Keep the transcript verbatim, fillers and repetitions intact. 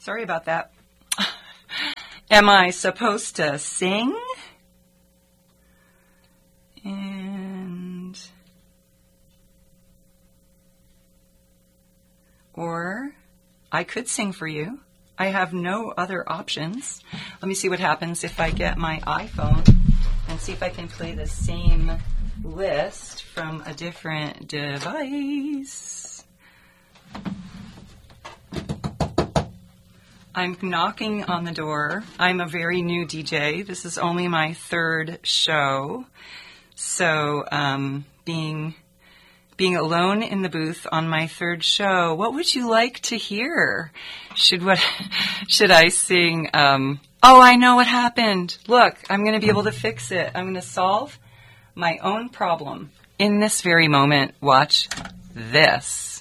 Sorry about that. Am I supposed to sing? And... Or I could sing for you. I have no other options. Let me see what happens if I get my iPhone and see if I can play the same list from a different device. I'm knocking on the door. I'm a very new D J. This is only my third show. So, um, being being alone in the booth on my third show, what would you like to hear? Should what should I sing? Um, oh, I know what happened. Look, I'm going to be able to fix it. I'm going to solve my own problem in this very moment. Watch this.